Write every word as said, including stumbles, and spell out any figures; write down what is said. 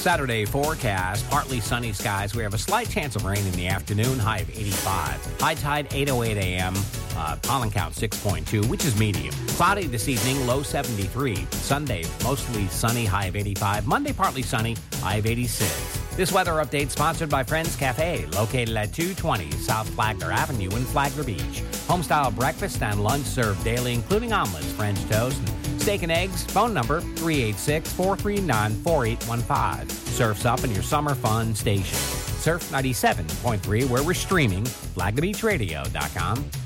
Saturday forecast, partly sunny skies. We have a slight chance of rain in the afternoon, high of eighty-five. High tide, eight oh eight a.m., uh, pollen count six point two, which is medium. Cloudy this evening, low seventy-three. Sunday, mostly sunny, high of eighty-five. Monday, partly sunny, high of eighty-six. This weather update sponsored by Friends Cafe, located at two twenty South Flagler Avenue in Flagler Beach. Homestyle breakfast and lunch served daily, including omelets, French toast, and steak and eggs. Phone number three eight six, four three nine, four eight one five. Surf's up in your summer fun station. Surf ninety-seven point three, where we're streaming, flagler beach radio dot com.